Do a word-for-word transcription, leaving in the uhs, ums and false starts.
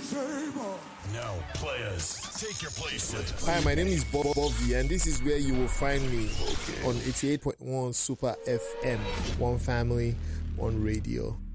Now, players, take your places. Hi, my name is Bob Bobby, and this is where you will find me okay. on eighty-eight point one Super F M. One family, one radio.